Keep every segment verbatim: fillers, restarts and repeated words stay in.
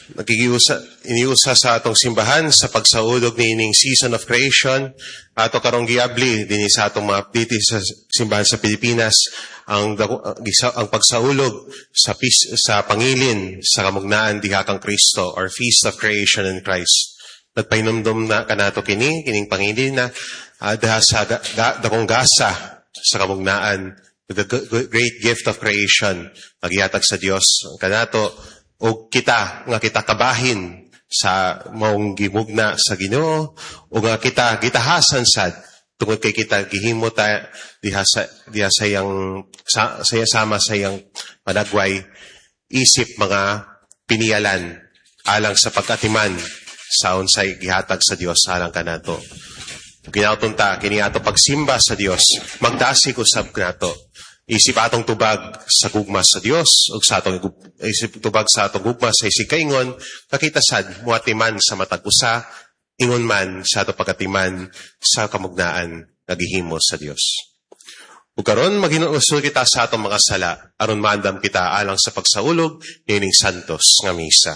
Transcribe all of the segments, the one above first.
Nakikiusa, iniusa sa atong simbahan sa pagsaulog ni ining season of creation. Ato karong giabli din sa atong mga update sa simbahan sa Pilipinas ang ang pagsaulog sa peace, sa pangilin sa kamugnaan diha kang Kristo or Feast of Creation in Christ. Nagpainumdum na kanato kini kining pangilin na uh, diha sa da, da, dakong gasa sa kamugnaan, the great gift of creation nagyatag sa Dios kanato o kita nga kita kabahin sa maong gimugna sa Ginoo o nga kita gitahasan sad tungod kay kita gihimo ta diha sa diha sa yang sa, saya sama sa yang panagway isip mga pinialan alang sa pagkatiman sa unsay gihatag sa Dios alang kanato. Ginauton ta kini ato pagsimba sa Dios magdasig usab kanato. Isip atong tubag sa gugma sa Dios ug sa atong isip tubag sa atong gugma sa isig kaingon kakita sad muatiman sa matag usa ingon man sa atong pagatiman sa kamugnaan nagihimo sa Dios. Ug karon maghinusul kita sa atong mga sala aron maandam kita alang sa pagsaulog nining santos nga misa.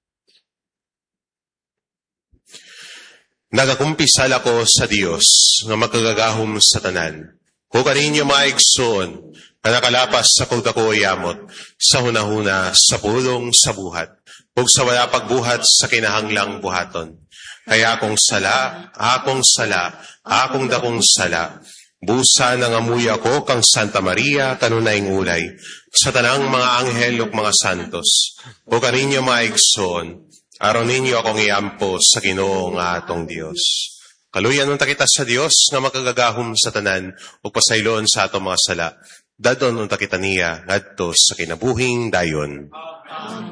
Nagakumpisal ako sa Dios nga magkagagahom sa tanan. Kung kaninyo maigsoon, kanakalapas sa kugdako yamot, sa hunahuna, sa pulong, sa buhat, kung sa wala pagbuhat sa kinahanglang buhaton. Kaya akong sala, akong sala, akong dakong sala, busa ng amuy ako kang Santa Maria, kanunayng ulay, sa tanang mga anghel ug mga santos. Kung kaninyo maigsoon, aron ninyo akong iampo sa Ginoo nga atong Dios. Kaluyan unta kita sa Dios nga makagagahom sa tanan ug pasayloon sa atong mga sala. Dadon unta kita niya ngadto sa kinabuhing dayon.